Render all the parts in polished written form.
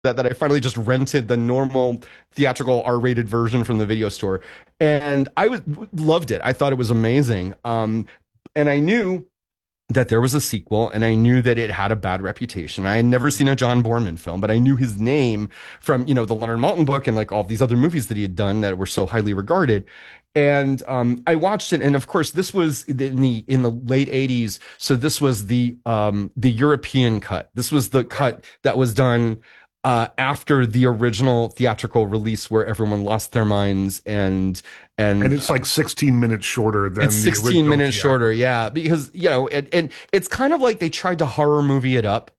that I finally just rented the normal theatrical R-rated version from the video store, and loved it. I thought it was amazing. And I knew that there was a sequel, and I knew that it had a bad reputation. I had never seen a John Boorman film, but I knew his name from, the Leonard Maltin book and like all these other movies that he had done that were so highly regarded. And I watched it, and of course, this was in the late '80s. So this was the European cut. This was the cut that was done after the original theatrical release, where everyone lost their minds And and it's like 16 minutes shorter it's than the 16 original minutes shorter, theatrical. yeah, because and it's kind of like they tried to horror movie it up.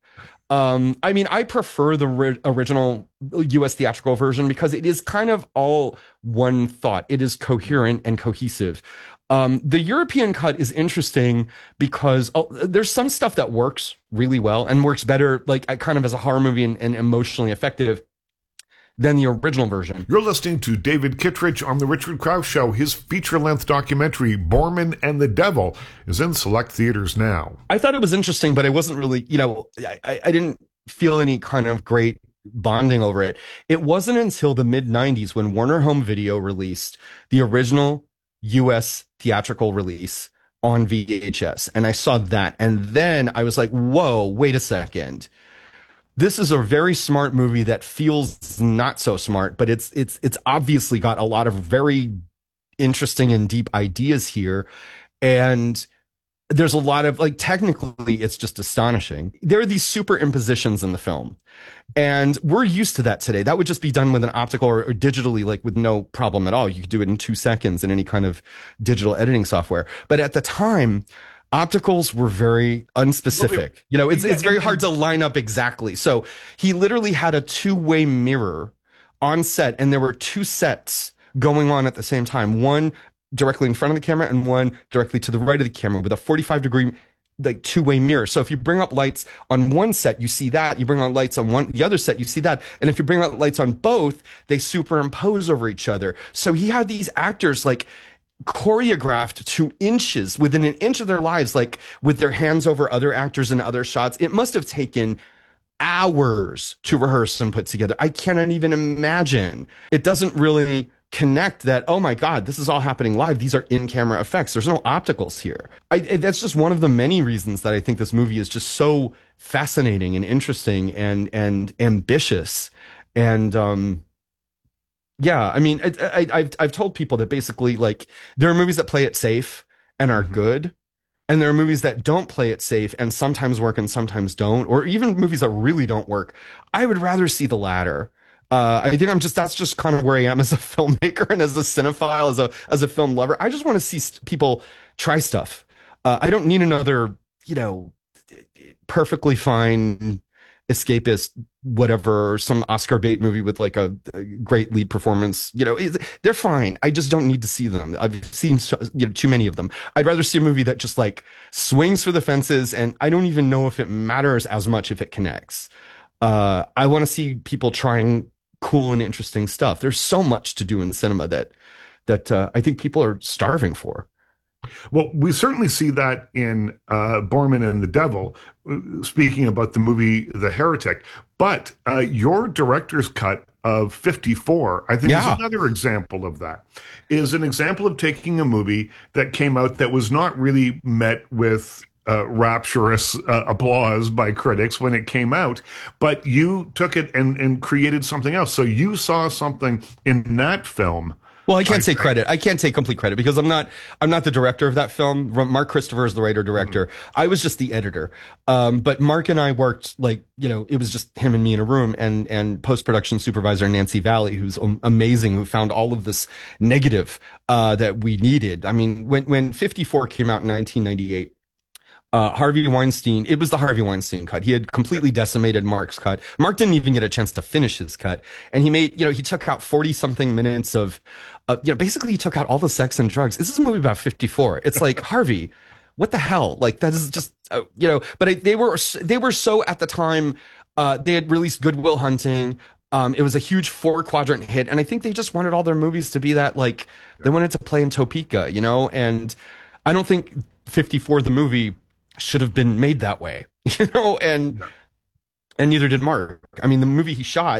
I mean, I prefer the original US theatrical version because it is kind of all one thought. It is coherent and cohesive. The European cut is interesting because there's some stuff that works really well and works better, like kind of as a horror movie and emotionally effective than the original version. You're listening to David Kittredge on The Richard Krause Show. His feature-length documentary, Borman and the Devil, is in select theaters now. I thought it was interesting, but I wasn't really, I didn't feel any kind of great bonding over it. It wasn't until the mid 90s when Warner Home Video released the original US theatrical release on VHS. And I saw that. And then I was like, whoa, wait a second. This is a very smart movie that feels not so smart, but it's obviously got a lot of very interesting and deep ideas here. And there's a lot of like technically it's just astonishing. There are these superimpositions in the film, and we're used to that today. That would just be done with an optical or digitally, like with no problem at all. You could do it in 2 seconds in any kind of digital editing software. But at the time, opticals were very unspecific. Yeah, It's very hard to line up exactly. So he literally had a two-way mirror on set, and there were two sets going on at the same time. One directly in front of the camera and one directly to the right of the camera with a 45-degree like two-way mirror. So if you bring up lights on one set, you see that. You bring on lights on the other set, you see that. And if you bring out lights on both, they superimpose over each other. So he had these actors like choreographed to inches within an inch of their lives, like with their hands over other actors and other shots. It must have taken hours to rehearse and put together. I cannot even imagine. It doesn't really connect that, oh my God, this is all happening live. These are in-camera effects. There's no opticals here. That's just one of the many reasons that I think this movie is just so fascinating and interesting and ambitious. And yeah, I mean, I've told people that basically like there are movies that play it safe and are Mhm. good, and there are movies that don't play it safe and sometimes work and sometimes don't, or even movies that really don't work. I would rather see the latter. I think that's just kind of where I am as a filmmaker and as a cinephile, as a film lover. I just want to see people try stuff. I don't need another, you know, perfectly fine escapist whatever, some Oscar bait movie with like a great lead performance. They're fine. I just don't need to see them. I've seen too many of them. I'd rather see a movie that just like swings for the fences, and I don't even know if it matters as much if it connects. I want to see people trying cool and interesting stuff. There's so much to do in cinema that I think people are starving for. Well, we certainly see that in Borman and the Devil, speaking about the movie The Heretic. But your director's cut of 54, I think, is Yeah. another example of that. Is an example of taking a movie that came out that was not really met with rapturous applause by critics when it came out, but you took it and created something else. So you saw something in that film, Well, I I can't say think. credit. I can't take complete credit because I'm not the director of that film. Mark Christopher is the writer Mhm. director. I was just the editor. But Mark and I worked like, it was just him and me in a room, and post-production supervisor Nancy Valley, who's amazing, who found all of this negative that we needed. I mean, when 54 came out in 1998, Harvey Weinstein, it was the Harvey Weinstein cut. He had completely decimated Mark's cut. Mark didn't even get a chance to finish his cut. And he took out 40 something minutes of, basically he took out all the sex and drugs. This is a movie about 54. It's like, Harvey, what the hell? Like, that is just, but they were so at the time, they had released Good Will Hunting. It was a huge 4 quadrant hit. And I think they just wanted all their movies to be that, like, they wanted to play in Topeka, and I don't think 54, the movie, should have been made that way, and and neither did Mark. I mean, the movie he shot